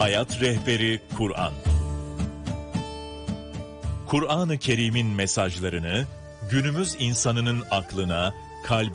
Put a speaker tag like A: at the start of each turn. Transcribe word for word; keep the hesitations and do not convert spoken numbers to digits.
A: Hayat rehberi Kur'an. Kur'an-ı Kerim'in mesajlarını günümüz insanının aklına, kalbine